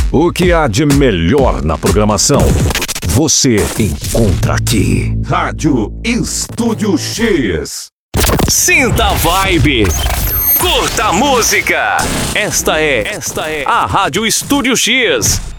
O que há de melhor na programação? Você encontra aqui. Rádio Estúdio X. Sinta a vibe. Curta a música. Esta é a Rádio Estúdio X.